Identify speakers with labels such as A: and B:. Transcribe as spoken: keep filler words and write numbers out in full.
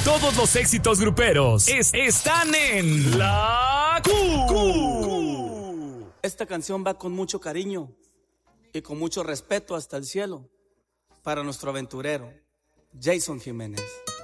A: Todos los éxitos gruperos es- están en La Q. Q.
B: Esta canción va con mucho cariño y con mucho respeto hasta el cielo para nuestro aventurero, Jason Jiménez.